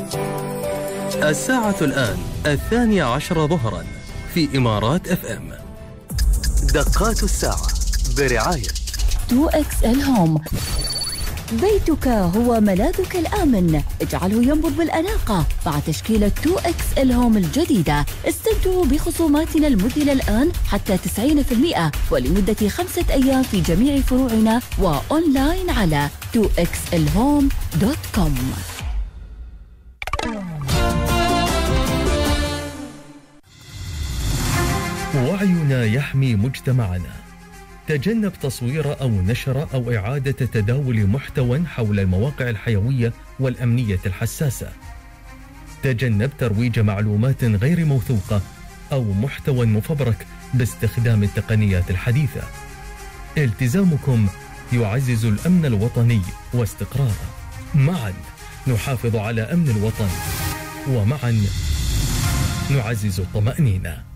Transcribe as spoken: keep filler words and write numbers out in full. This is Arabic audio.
الساعة الآن الثانية عشر ظهرا في إمارات اف ام. دقات الساعة برعاية تو إكس إل هوم. بيتك هو ملاذك الآمن، اجعله ينبض بالأناقة مع تشكيلة تو إكس إل هوم الجديدة. استمتعوا بخصوماتنا المذهلة الآن حتى تسعين بالمئة ولمدة خمسة أيام في جميع فروعنا وأونلاين على تو إكس إل هوم دوت كوم. وعينا يحمي مجتمعنا. تجنب تصوير أو نشر أو إعادة تداول محتوى حول المواقع الحيوية والأمنية الحساسة. تجنب ترويج معلومات غير موثوقة أو محتوى مفبرك باستخدام التقنيات الحديثة. التزامكم يعزز الأمن الوطني واستقراره. معا نحافظ على أمن الوطن، ومعا نعزز الطمأنينة.